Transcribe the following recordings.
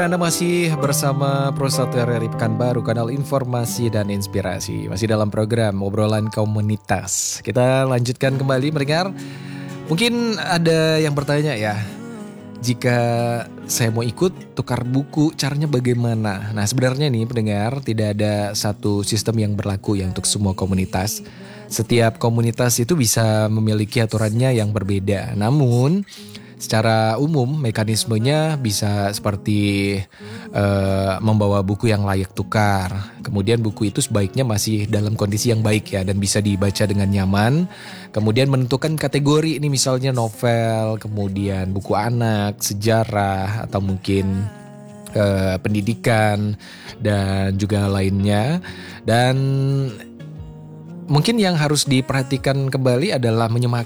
Anda masih bersama Pro 1 RRI Pekanbaru, kanal informasi dan inspirasi. Masih dalam program obrolan komunitas. Kita lanjutkan kembali mendengar. Mungkin ada yang bertanya ya, jika saya mau ikut tukar buku, caranya bagaimana? Nah sebenarnya nih pendengar, tidak ada satu sistem yang berlaku ya untuk semua komunitas. Setiap komunitas itu bisa memiliki aturannya yang berbeda. Namun secara umum mekanismenya bisa seperti membawa buku yang layak tukar. Kemudian buku itu sebaiknya masih dalam kondisi yang baik ya dan bisa dibaca dengan nyaman. Kemudian menentukan kategori, ini misalnya novel, kemudian buku anak, sejarah, atau mungkin pendidikan dan juga lainnya. Dan mungkin yang harus diperhatikan kembali adalah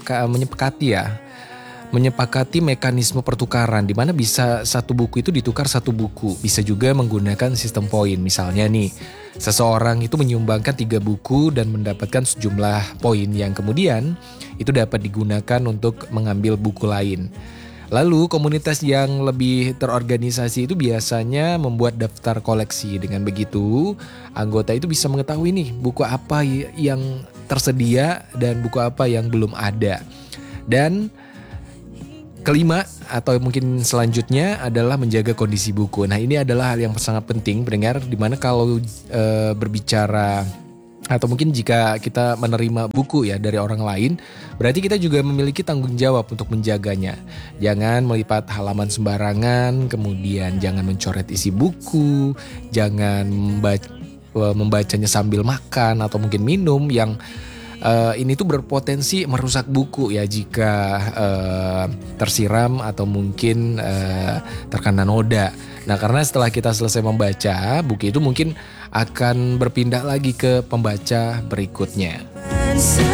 menyepakati mekanisme pertukaran, di mana bisa satu buku itu ditukar satu buku. Bisa juga menggunakan sistem poin. Misalnya nih, seseorang itu menyumbangkan 3 buku dan mendapatkan sejumlah poin yang kemudian itu dapat digunakan untuk mengambil buku lain. Lalu komunitas yang lebih terorganisasi itu biasanya membuat daftar koleksi. Dengan begitu, anggota itu bisa mengetahui nih buku apa yang tersedia dan buku apa yang belum ada. Dan kelima atau mungkin selanjutnya adalah menjaga kondisi buku. Nah ini adalah hal yang sangat penting pendengar, dimana kalau berbicara atau mungkin jika kita menerima buku ya dari orang lain, berarti kita juga memiliki tanggung jawab untuk menjaganya. Jangan melipat halaman sembarangan, kemudian jangan mencoret isi buku, jangan membacanya sambil makan atau mungkin minum yang ini tuh berpotensi merusak buku ya jika tersiram atau mungkin terkena noda. Nah karena setelah kita selesai membaca, buku itu mungkin akan berpindah lagi ke pembaca berikutnya.